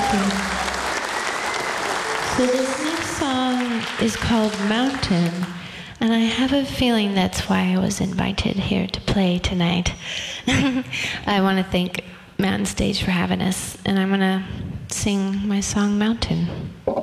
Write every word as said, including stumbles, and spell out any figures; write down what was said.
So this next song is called Mountain, and I have a feeling that's why I was invited here to play tonight. I want to thank Mountain Stage for having us, and I'm going to sing my song Mountain.